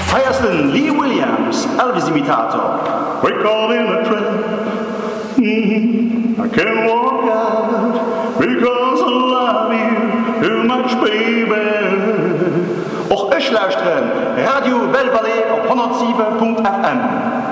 Feiersten Lee Williams, Elvis-Imitator. We're caught in a trap. I can't walk out because I love you too much, baby. Och ich luisteren Radio Belle Vallée op 107.fm.